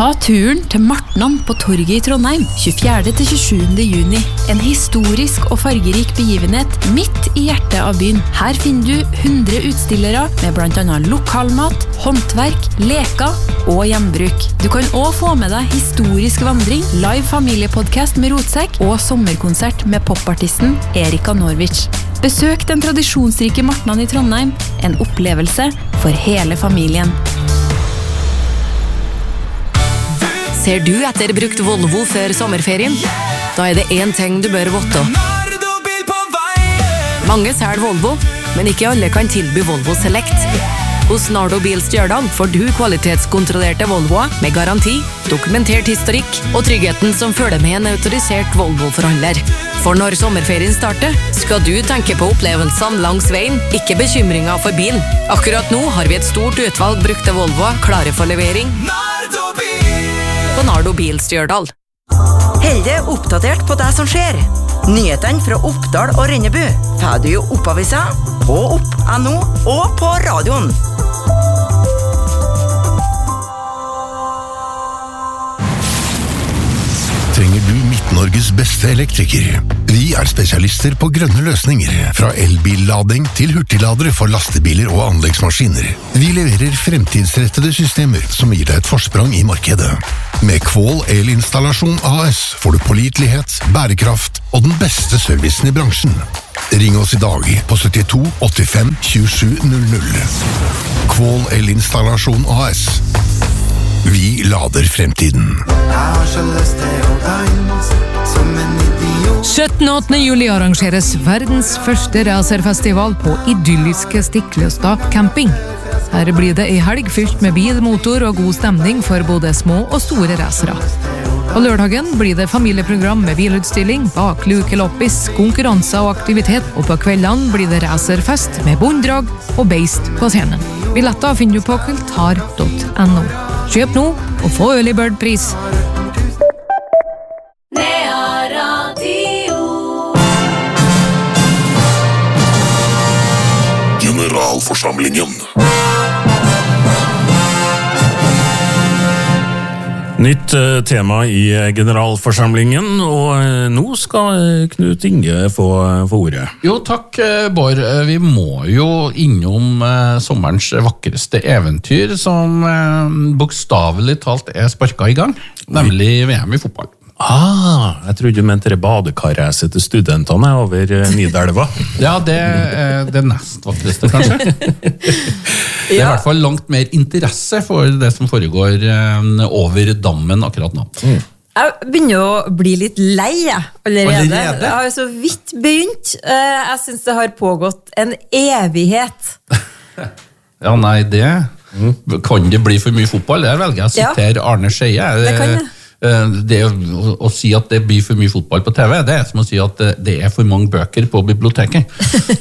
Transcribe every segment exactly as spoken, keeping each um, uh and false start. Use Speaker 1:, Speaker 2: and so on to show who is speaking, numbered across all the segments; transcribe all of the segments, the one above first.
Speaker 1: Ta turen til Martnan på Torget i Trondheim tjuefjerde til tjuesjuende juni. En historisk og fargerik begivenhet midt i hjertet av byen. Her finner du hundre utstillere med blant annet lokalmat, håndverk, leker og gjenbruk. Du kan også få med deg historisk vandring, live familiepodcast med Rotsekk og sommerkonsert med popartisten Erika Norwich. Besøk den tradisjonsrike Martnan i Trondheim, en opplevelse for hele familien.
Speaker 2: Ser du etter brukt Volvo før sommerferien? Da er det en ting du bør vite. Mange selger Volvo, men ikke alle kan tilby Volvo Select. Hos Nardo Bil Stjørdal får du kvalitetskontrollerte Volvoer med garanti, dokumentert historikk og tryggheten som følger med en autorisert Volvo-forhandler. For når sommerferien starter, skal du tenke på opplevelsene langs veien, ikke bekymringer for bilen. Akkurat nå har vi et stort utvalg brukte Volvoer klare for levering på Nardo Bil Stjørdal.
Speaker 3: Hold deg oppdatert på det som skjer. Nyhetene fra Oppdal og Rennebu får du i Oppavisa, på opp punktum no og på radioen.
Speaker 4: Trenger du Midt-Norges beste elektriker? Vi er spesialister på grønne løsninger, fra elbillading til hurtigladere for lastebiler og anleggsmaskiner. Vi leverer fremtidsrettede systemer som gir deg et forsprang i markedet. Med Kvål Elinstallasjon A S får du pålitelighet, bærekraft og den beste servicen i bransjen. Ring oss i dag på syttito åttifem tjuesju null null. Kvål Elinstallasjon A S. Vi lader fremtiden.
Speaker 5: syttende og åttende juli arrangeres verdens første racerfestival på idylliske Stiklestad camping. Her blir det en helg fylt med bil, motor og god stemning for både små og store racere. På lørdagen blir det familieprogram med bilutstilling, baklukeloppis, konkurranser og aktivitet, og på kveldene blir det racerfest med bonddrag og beist på scenen. Billetter finner du på kultar punktum no. Kjøp nå og få Early Bird-pris.
Speaker 4: Generalforsamlingen.
Speaker 6: Nytt tema i generalforsamlingen, og nå skal Knut Inge få, få ordet.
Speaker 7: Jo, takk, Bård. Vi må jo innom sommerens vakreste eventyr, som bokstavelig talt er sparket i gang, nemlig V M i fotball.
Speaker 6: Ah, jeg trodde du mente det badekarreise til studentene over Nidelva.
Speaker 7: Ja, det er det nest vakreste, kanskje. Det er i hvert fall langt mer interesse for det som foregår over dammen akkurat nå. Mm.
Speaker 8: Jeg begynner å bli litt lei allerede.
Speaker 7: allerede.
Speaker 8: Jeg har jo så vidt begynt. Jeg synes det har pågått en evighet.
Speaker 7: Ja, nei, det kan det bli for mye fotball. Der velger jeg å sitere ja. Arne Skeie.
Speaker 8: Det kan det.
Speaker 7: Det å, å si at det blir for mye fotball på T V, det er som å si at det er for mange bøker på biblioteket.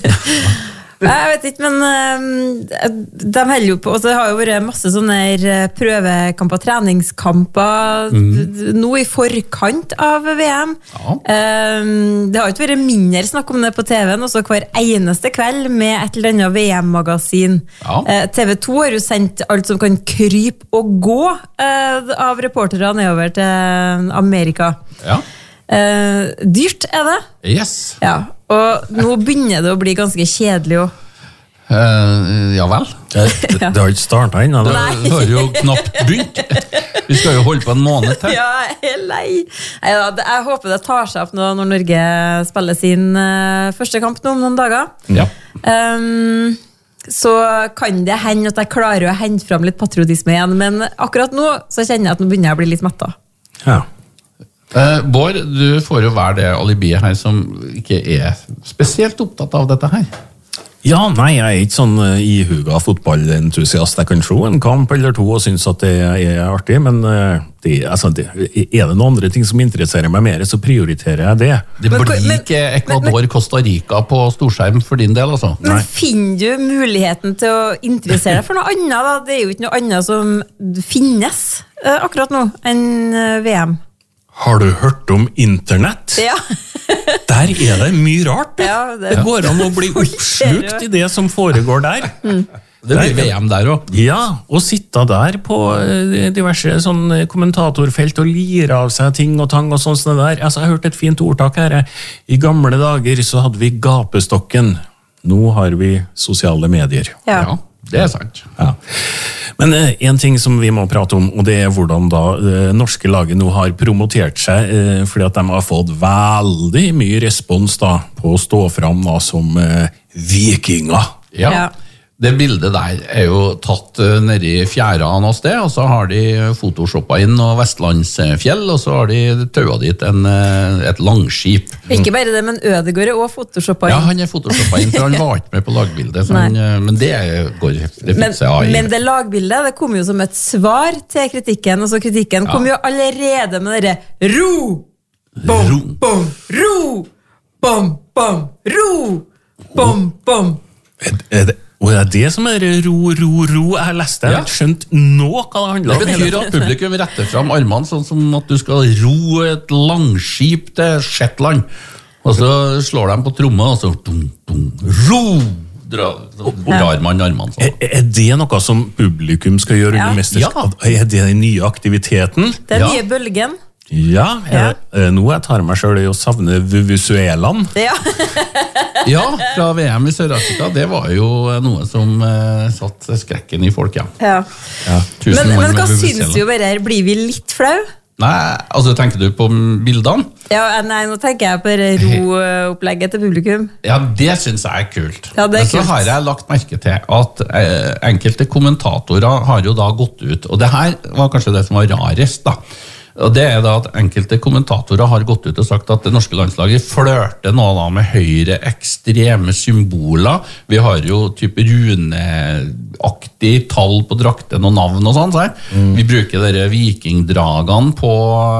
Speaker 8: Jeg vet ikke, men de holder jo på, og det har jo vært masse sånne prøvekamper, treningskamper, mm. nå i forkant av V M. Ja. Det har jo ikke vært mindre snakk om det på T V-en, også hver eneste kveld med et eller annet V M-magasin. Ja. T V to har jo sendt alt som kan krype og gå av reportere nedover til Amerika. Ja. Dyrt er det?
Speaker 7: Yes.
Speaker 8: Ja. Og nå begynner det å bli ganske kjedelig også.
Speaker 7: Uh, ja vel.
Speaker 6: Det, det, det har ikke startet inn.
Speaker 7: Det har jo knapt begynt. Vi skal jo holde på en måned til.
Speaker 8: Ja, jeg er lei. Jeg håper det tar seg opp nå når Norge spiller sin første kamp nå om noen dager. Ja. Um, så kan det hende at jeg klarer å hente frem litt patriotisme igjen, men akkurat nå så kjenner jeg at nå begynner jeg å bli litt mettet.
Speaker 6: Ja.
Speaker 7: Uh, Bård, du får jo være det alibiet her som ikke er spesielt opptatt av dette her.
Speaker 6: Ja, nei, jeg er ikke sånn ihuga fotballentusiast. Jeg kan se en kamp eller to og synes at det er artig, men det, altså, det, er det noen andre ting som interesserer meg mer, så prioriterer jeg det.
Speaker 7: Det blir men, ikke Ecuador, Costa Rica på storskjerm for din del, altså?
Speaker 8: Men finner du muligheten til å interessere deg for noe annet, da? Det er jo ikke noe annet som finnes akkurat nå enn V M.
Speaker 6: Har du hørt om internett?
Speaker 8: Ja.
Speaker 6: Der er det mye rart.
Speaker 8: Ja, det,
Speaker 6: det går an å bli oppslukt i det som foregår der. Mm.
Speaker 7: Det blir V M der også.
Speaker 6: Ja, og sitte der på eh, diverse sånn kommentatorfelt og lire av seg ting og tang og sånn sånn der. Altså, jeg har hørt et fint ordtak her. I gamle dager så hadde vi gapestokken. Nå har vi sosiale medier.
Speaker 8: Ja.
Speaker 7: Ja, det er sant.
Speaker 6: Ja. Men eh, en ting som vi må prate om, og det er hvordan da eh, norske laget nå har promotert seg, eh, fordi at de har fått veldig mye respons da på å stå fram da som eh, vikinger.
Speaker 7: Ja.
Speaker 8: Ja.
Speaker 7: Det bildet der er jo tatt uh, nede i fjæra noe sted, og så har de photoshoppet inn noe vestlandsfjell, og så har de tauet dit en, uh, et langskip.
Speaker 8: Ikke bare det, men Ødegård er også photoshoppet inn.
Speaker 7: Ja, han er photoshoppet inn, for han var ikke med på lagbildet, så han, uh, men det går det
Speaker 8: Men,
Speaker 7: fikser A I.
Speaker 8: men det lagbildet det kom jo som et svar til kritikken, og så kritikken
Speaker 7: Ja.
Speaker 8: kom jo allerede med dere ro, bom,
Speaker 7: Ro.
Speaker 8: bom, ro, bom, bom, ro, bom, bom.
Speaker 6: Er, er det, og det er det som er ro, ro, ro. Jeg har lest det, jeg har ikke skjønt nå hva det handler
Speaker 7: Det
Speaker 6: om.
Speaker 7: betyr at publikum retter fram armene sånn som at du skal ro et langskip til Shetland. Og så slår de på tromme, og så dum, dum, ro! Drar, så drar man armene sånn.
Speaker 6: Er, er det noe som publikum skal gjøre
Speaker 8: Ja.
Speaker 6: under mesterskap? Er det den nye aktiviteten?
Speaker 8: Det er
Speaker 7: Ja.
Speaker 8: nye bølgen.
Speaker 6: Ja,
Speaker 8: Ja.
Speaker 6: er, er det nå jeg tar meg selv i å savne Vuvuzuelaen.
Speaker 8: Ja.
Speaker 7: Ja, fra V M i Sør-Afrika, det var jo noe som uh, satt skrekken i folk, ja.
Speaker 8: Ja.
Speaker 7: Tusen
Speaker 8: Men,
Speaker 7: mann
Speaker 8: men
Speaker 7: med
Speaker 8: hva
Speaker 7: vuvuzela.
Speaker 8: syns du bare her? Blir vi litt flau?
Speaker 7: Nei, altså tenker du på bildene?
Speaker 8: Ja, nei, nå tenker jeg på det ro-opplegget til publikum.
Speaker 7: Ja, det synes jeg er kult.
Speaker 8: Ja, det er
Speaker 7: Men så
Speaker 8: kult.
Speaker 7: har jeg lagt merke til at eh, enkelte kommentatorer har jo da gått ut, og det her var kanskje det som var rarest da. Og det er da at enkelte kommentatorer har gått ut og sagt at det norske landslaget flørter nå da med høyre ekstreme symboler. Vi har jo type runeaktig tall på drakten og navn og sånn. Så vi bruker dere vikingdragene på,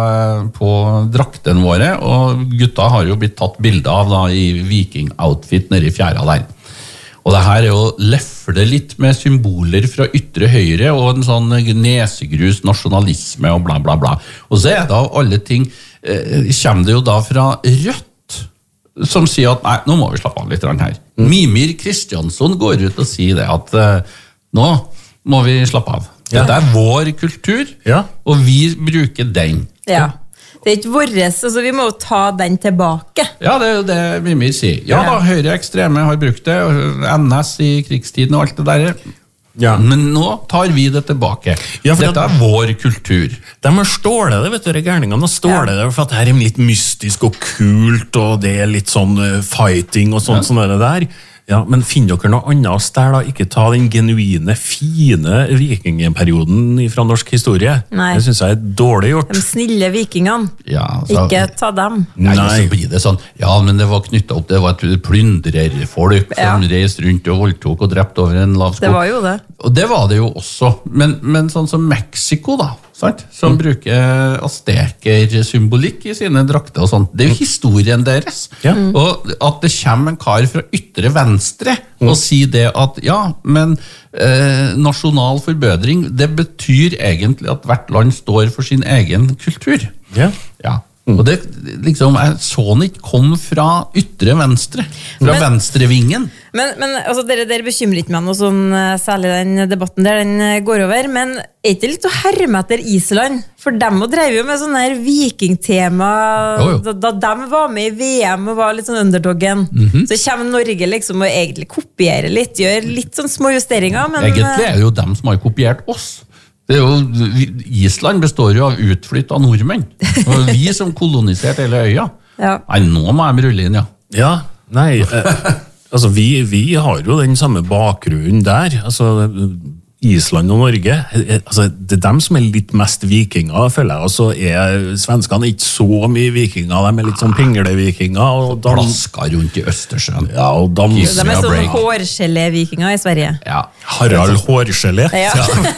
Speaker 7: på drakten våre, og gutta har jo blitt tatt bilder av da i vikingoutfit nede i fjæra der. Og det her er jo lefle litt med symboler fra ytre høyre og en sånn nesegrus nasjonalisme og bla bla bla. Og så er det av alle ting, eh, kommer det jo da fra Rødt, som sier at nei, nå må vi slappe av litt her. Mm. Mimir Kristjansson går ut og sier det at eh, nå må vi slappe av.
Speaker 6: Ja.
Speaker 7: Dette er vår kultur,
Speaker 6: Ja.
Speaker 7: og vi bruker den.
Speaker 8: Ja. Det er ikke våres, altså vi må jo ta den tilbake.
Speaker 7: Ja, det er jo det Mimir sier. Ja da, høyre ekstreme har brukt det, og N S i krigstiden og alt det der.
Speaker 6: Ja.
Speaker 7: Men nå tar vi det tilbake.
Speaker 6: Ja, for
Speaker 7: Dette
Speaker 6: det-
Speaker 7: er vår kultur.
Speaker 6: De har stålet det, vet du, de gærningene har stålet det, for at det her er litt mystisk og kult, og det er litt sånn uh, fighting og sånt, sånn er det der. Ja, men finner dere noe annet oss der da? Ikke ta den genuine, fine vikingperioden fra norsk historie.
Speaker 8: Nei.
Speaker 6: Det synes jeg er dårlig gjort.
Speaker 8: De snille vikingene.
Speaker 7: Ja, så-
Speaker 8: Ikke ta dem.
Speaker 7: Nei,
Speaker 6: Nei.
Speaker 7: så blir det sånn, ja, men det var knyttet opp, det var et plyndrerfolk som
Speaker 8: Ja.
Speaker 7: reiste rundt og voldtok og drepte over en lav sko.
Speaker 8: Det var jo det.
Speaker 7: Og det var det jo også, men, men sånn som Mexico da, sant? Som bruker azteker-symbolikk i sine drakter og sånt, det er jo historien deres.
Speaker 6: Ja.
Speaker 7: Og at det kommer en kar fra ytre venstre og sier det at, ja, men eh, nasjonal forbedring, det betyr egentlig at hvert land står for sin egen kultur.
Speaker 6: Ja.
Speaker 7: Ja. Og det liksom, jeg så den ikke kom fra ytre venstre, fra
Speaker 8: Men-
Speaker 7: venstrevingen.
Speaker 8: Men, men altså, dere, dere bekymrer ikke meg noe sånn, eh, særlig den debatten der, den eh, går over. Men er ikke det litt å herme etter Island? For dem og drev jo med sånn her vikingtema
Speaker 7: Jo, jo.
Speaker 8: da, da de var med i V M og var litt sånn underdoggen.
Speaker 7: Mhm.
Speaker 8: Så kommer Norge liksom og egentlig kopierer litt, gjør litt sånn små justeringer. Men,
Speaker 7: Egentlig
Speaker 8: eh,
Speaker 7: er det jo dem som har kopiert oss. Det er jo, Island består jo av utflytt av nordmenn. Og vi som koloniserte hele øya.
Speaker 8: Ja.
Speaker 7: Nei, nå må de rulle inn, ja.
Speaker 6: Ja, nei, eh, altså vi, vi har jo den samme bakgrunnen der, altså Island og Norge, eh, altså det er dem som er litt mest vikinger, føler jeg, altså er svenskene ikke så mye vikinger, de er litt sånn pinglevikinger, og dans,
Speaker 7: Plaska rundt i Østersjøen.
Speaker 6: ja, og
Speaker 8: de
Speaker 6: dans,
Speaker 8: er
Speaker 7: Ja,
Speaker 8: sånn
Speaker 7: break.
Speaker 8: hårgelé-vikinger i Sverige.
Speaker 7: Ja.
Speaker 6: Harald Hårgelé,
Speaker 8: Ja.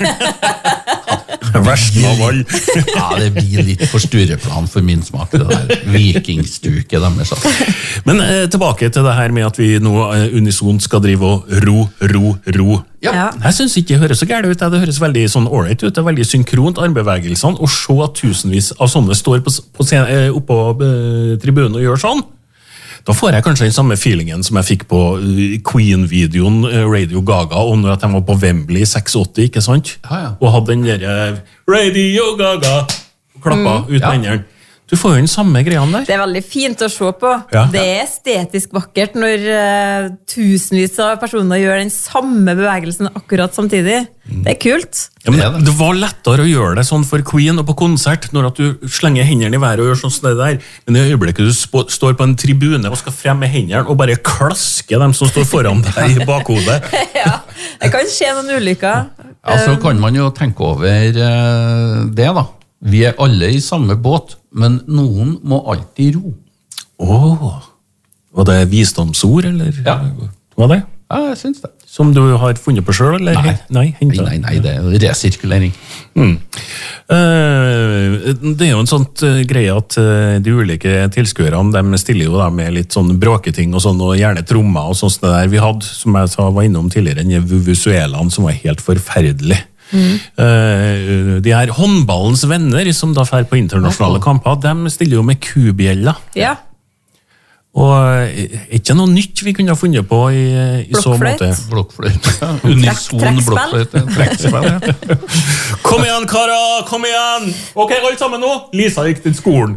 Speaker 6: versten av alle.
Speaker 7: Ja, det blir litt for stureplan for min smak, det der vikingstuket deres. Altså.
Speaker 6: Men eh, tilbake til det her med at vi nå eh, unisont skal drive og ro, ro, ro.
Speaker 8: Ja.
Speaker 6: Jeg synes ikke det høres så gærent ut, det høres veldig sånn alright ut, det er veldig synkront armbevegelsene, og se at tusenvis av sånne står på, på scenen, eh, oppå eh, tribunen og gjør sånn. Da får jeg kanskje den samme feelingen som jeg fikk på Queen-videoen Radio Gaga, og når de var på Wembley i seksogåtti, ikke sant?
Speaker 7: Ja, ja.
Speaker 6: Og hadde den der Radio Gaga, klappa mm. ut med
Speaker 7: ja.
Speaker 6: hendene. Du får jo den samme greiene der.
Speaker 8: Det er veldig fint å se på.
Speaker 6: Ja.
Speaker 8: Det er estetisk vakkert når uh, tusenvis av personer gjør den samme bevegelsen akkurat samtidig. Mm. Det er kult.
Speaker 6: Ja, men det, det var lettere å gjøre det sånn for Queen og på konsert, når at du slenger hendene i været og gjør sånn som det der. Men i øyeblikket du sp- står på en tribune og skal frem med hendene og bare klaske dem som står foran deg i bakhodet.
Speaker 8: Ja, det kan skje noen ulykker.
Speaker 7: Ja, så kan man jo tenke over uh, det da. Vi er alle i samme båt, men noen må alltid ro.
Speaker 6: Åh, var det visdomsord, eller?
Speaker 7: Ja.
Speaker 6: Var det?
Speaker 7: Ja, jeg synes det.
Speaker 6: Som du har funnet på selv, eller?
Speaker 7: Nei,
Speaker 6: nei,
Speaker 7: nei, nei, nei det er resirkulering.
Speaker 6: Mm. Uh, det er jo en sånn uh, greie at uh, de ulike tilskuerne, de stiller jo da med litt sånn bråketing og sånn, og gjerne trommer og sånn som det der vi hadde, som jeg sa, var innom tidligere, den Vuvuzuelaen som var helt forferdelig. Mm. Uh, de her håndballens venner som da fer på internasjonale oh. kamper, de stiller jo med kubjeller.
Speaker 8: Ja.
Speaker 6: Og ikke noe nytt vi kunne ha funnet på i, i så måte.
Speaker 7: Blokkfløyt. Unison blokkfløyt. Trekkspill, ja.
Speaker 6: Kom igjen, Kara! Kom igjen! Ok, alle sammen nå! Lisa gikk til skolen.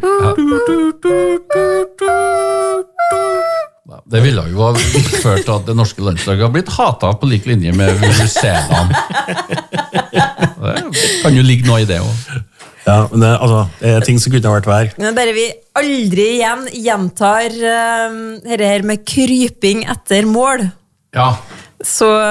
Speaker 6: Ja.
Speaker 7: Det ville jo ha ført at det norske landslaget har blitt hatet på lik linje med Vuvuzelan. Det kan jo ligge noe i det også.
Speaker 6: Ja, men det, altså, det er ting som kunne ha vært vær.
Speaker 8: Men bare vi aldri igjen gjentar uh, dette her med kryping etter mål.
Speaker 7: Ja.
Speaker 8: Så